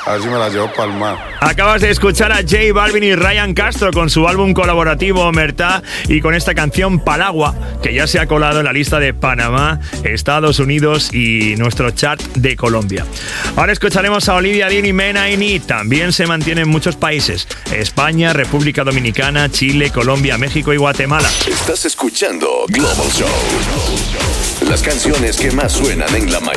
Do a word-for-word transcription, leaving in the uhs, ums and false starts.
A ver si me la llevo palma. Acabas de escuchar a J Balvin y Ryan Castro con su álbum colaborativo Omertá y con esta canción Palagua, que ya se ha colado en la lista de Panamá, Estados Unidos y nuestro chart de Colombia. Ahora escucharemos a Olivia Dean y Mena Ini. También se mantiene en muchos países: España, República Dominicana, Chile, Colombia, México y Guatemala. Estás escuchando Global Show. Las canciones que más suenan en la mañana.